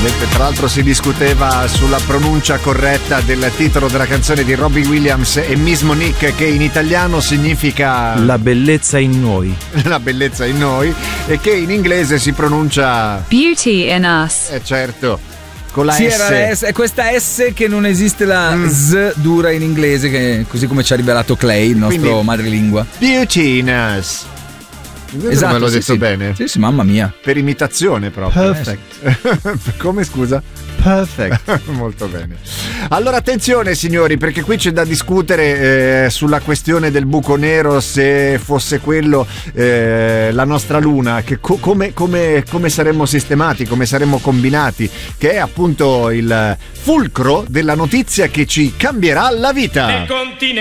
Mentre tra l'altro si discuteva sulla pronuncia corretta del titolo della canzone di Robbie Williams e Miss Monique, che in italiano significa La bellezza in noi. La bellezza in noi, e che in inglese si pronuncia Beauty in us. Certo, con la sì, S. era la S, è questa S che non esiste la S dura in inglese, che così come ci ha rivelato Clay, il nostro Quindi, madrelingua. Beauty in us. Esatto, me l'ho detto sì. bene. Sì, mamma mia. Per imitazione proprio. Perfect. Come, scusa? Perfect. Molto bene. Allora attenzione signori, perché qui c'è da discutere sulla questione del buco nero, se fosse quello la nostra luna, che come saremmo sistemati, come saremmo combinati, che è appunto il fulcro della notizia che ci cambierà la vita.